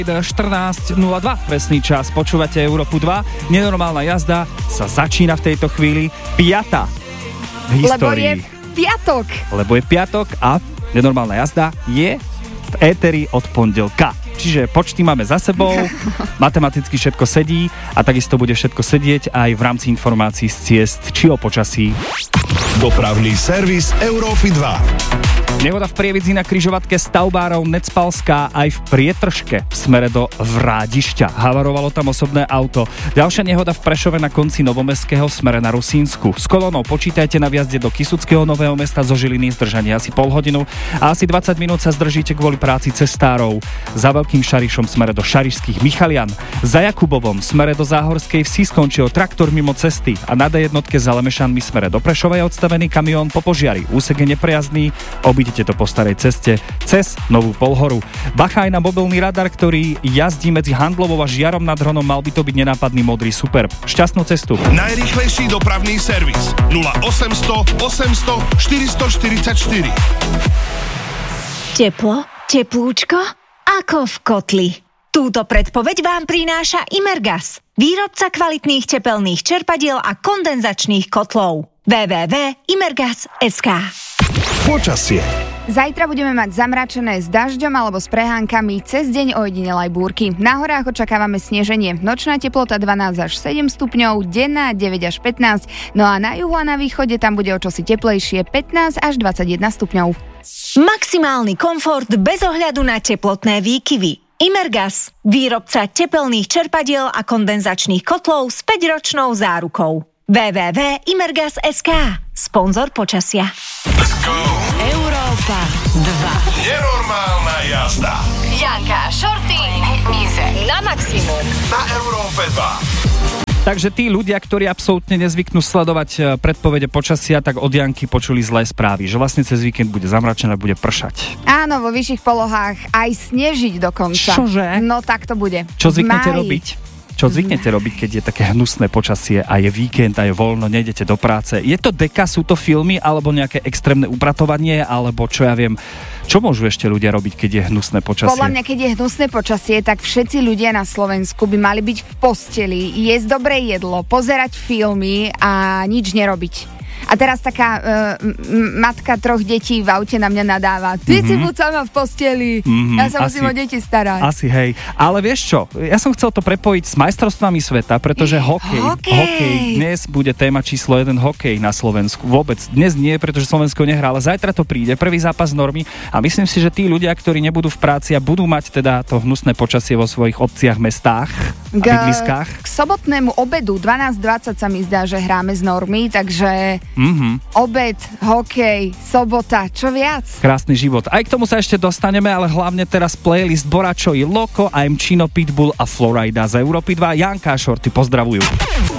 14.02, presný čas, počúvate Európu 2, nenormálna jazda sa začína v tejto chvíli, 5. v histórii. Lebo je piatok a nenormálna jazda je v éteri od pondelka. Čiže počty máme za sebou, matematicky všetko sedí a takisto bude všetko sedieť aj v rámci informácií z ciest či o počasí. Dopravný servis Európy 2. Nehoda v Prievidzi na križovatke stavbárov Necpalská aj v Prietržke v smere do Vrádišťa. Havarovalo tam osobné auto. Ďalšia nehoda v Prešove na konci Novomestského v smere na Rusínsku. S kolónou počítajte na vjazde do Kysuckého Nového Mesta zo Žiliny, zdržanie asi pol hodinu a asi 20 minút sa zdržíte kvôli práci cestárov. Za Veľkým Šarišom v smere do Šarišských Michalian. Za Jakubovom v smere do Záhorskej Vsi skončil traktor mimo cesty a na D1 za Lemešanmi v smere do Prešova je odstavený kamión po požiari. Úsek je neprejazdný, obidite to po starej ceste cez Novú Polhoru. Bacha aj na mobilný radar, ktorý jazdí medzi Handlovou a Žiarom nad Hronom, mal by to byť nenápadný modrý Superb. Šťastnú cestu. Najrýchlejší dopravný servis 0800 800 444. Teplo, teplúčko, ako v kotli. Túto predpoveď vám prináša Imergas, výrobca kvalitných tepelných čerpadiel a kondenzačných kotlov. www.imergas.sk. Počasie. Zajtra budeme mať zamračené s dažďom alebo s prehánkami, cez deň ojedinele aj búrky. Na horách očakávame sneženie. Nočná teplota 12 až 7 stupňov, denná 9 až 15, no a na juhu a na východe tam bude o čosi teplejšie 15 až 21 stupňov. Maximálny komfort bez ohľadu na teplotné výkyvy. Imergas, výrobca tepelných čerpadiel a kondenzačných kotlov s 5-ročnou zárukou. www.imergas.sk. Sponzor počasia. Let's go! Európa 2. Nenormálna jazda. Janka, Šorty, Mize na maximum. Na Európe 2. Takže tí ľudia, ktorí absolútne nezvyknú sledovať predpovede počasia, tak od Janky počuli zlé správy, že vlastne cez víkend bude zamračené, bude pršať. Áno, vo vyšších polohách aj snežiť dokonca. Čože? No tak to bude. Čo zvyknete robiť? Čo zvyknete robiť, keď je také hnusné počasie a je víkend a je voľno, nejdete do práce? Je to deka, sú to filmy, alebo nejaké extrémne upratovanie, alebo čo ja viem, čo môžu ešte ľudia robiť, keď je hnusné počasie? Podľa mňa, keď je hnusné počasie, tak všetci ľudia na Slovensku by mali byť v posteli, jesť dobré jedlo, pozerať filmy a nič nerobiť. A teraz taká matka 3 detí v aute na mňa nadáva. Ty si buď sama v posteli, ja sa musím o deti starať. Asi, hej. Ale vieš čo, ja som chcel to prepojiť s majstrovstvami sveta, pretože hokej dnes bude téma číslo 1, hokej na Slovensku. Vôbec dnes nie, pretože Slovensko nehrá, ale zajtra to príde, prvý zápas normy a myslím si, že tí ľudia, ktorí nebudú v práci a budú mať teda to hnusné počasie vo svojich obciach, mestách a bydliskách. K sobotnému obedu 12:20 sa mi zdá, že hráme z normy, takže obed, hokej, sobota, čo viac? Krásny život. Aj k tomu sa ešte dostaneme, ale hlavne teraz playlist Boračo i Loko, I'm Chino, Pitbull a Florida z Európy 2. Janka a Šorty pozdravujú.